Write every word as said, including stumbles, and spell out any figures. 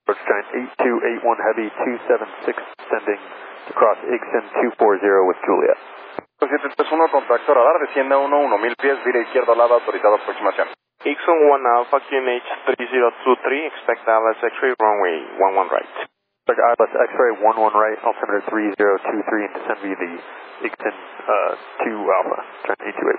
Giant eight two eight one Heavy two seven six descending across Ixon two forty with Juliet. siete tres uno, contacto radar, descienda uno uno mil pies, vira izquierdo al lado, autorizado aproximación. Ixon one Alpha, Q N H three zero two three, expect I L S X-ray, runway one one right. Expect I L S X-ray one one right, altimeter three zero two three, and descend via the Ixon uh, two Alpha, Giant eight two eight.